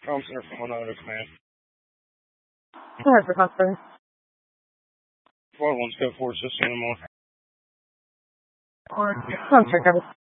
Comm Center for 1 command. Sorry for customer. Flight 1's code 4 16 in the morning. Or, I'm sorry,